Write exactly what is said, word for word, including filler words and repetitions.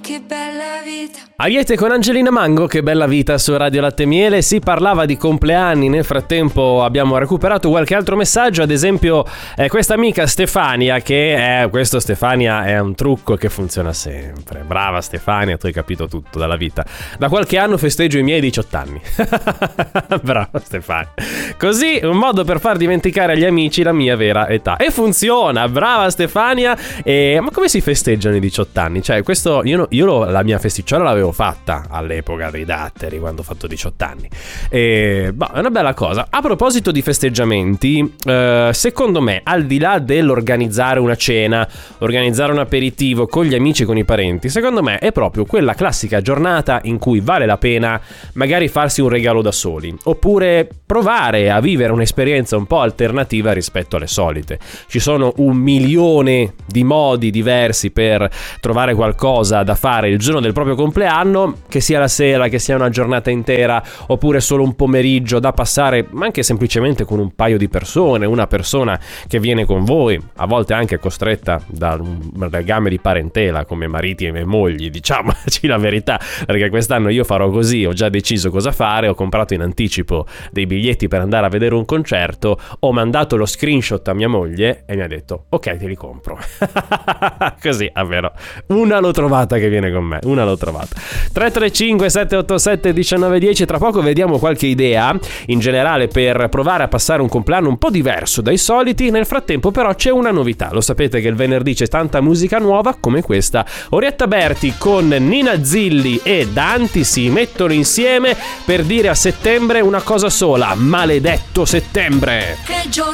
che bella vita. Aiete con Angelina Mango, che bella vita su Radio Latte e Miele. Si parlava di compleanni, nel frattempo abbiamo recuperato qualche altro messaggio, ad esempio eh, questa amica Stefania che è, questo Stefania è un trucco che funziona sempre. Brava Stefania, tu hai capito tutto dalla vita. Da qualche anno festeggio i miei diciotto anni. Brava Stefania. Così un modo per far dimenticare agli amici la mia vera età. E funziona, brava Stefania. E, ma come si festeggiano i diciotto anni? Cioè questo, io, io la mia festicciola l'avevo fatta all'epoca dei datteri, quando ho fatto diciotto anni. E boh, è una bella cosa. A proposito di festeggiamenti, eh, secondo me, al di là dell'organizzare una cena, organizzare un aperitivo con gli amici e con i parenti, secondo me è proprio quella classica giornata in cui vale la pena magari farsi un regalo da soli, oppure provare a vivere un'esperienza un po' alternativa rispetto alle solite. Ci sono un milione di modi diversi per trovare qualcosa da fare il giorno del proprio compleanno, che sia la sera, che sia una giornata intera, oppure solo un pomeriggio da passare, ma anche semplicemente con un paio di persone, una persona che viene con voi, a volte anche costretta da un legame di parentela come mariti e mogli, diciamoci la verità, perché quest'anno io farò così, ho già deciso cosa fare, ho comprato in anticipo dei biglietti per andare a vedere un concerto, ho mandato lo screenshot a mia moglie e mi ha detto ok, te li compro. Così, davvero, una l'ho trovata che viene con me, una l'ho trovata. Tre tre cinque sette otto sette uno nove uno zero. Tra poco vediamo qualche idea in generale per provare a passare un compleanno un po' diverso dai soliti. Nel frattempo però c'è una novità, lo sapete che il venerdì c'è tanta musica nuova come questa. Orietta Berti con Nina Zilli e Danti si mettono insieme per dire a settembre una cosa sola: maledetto settembre. Che giorno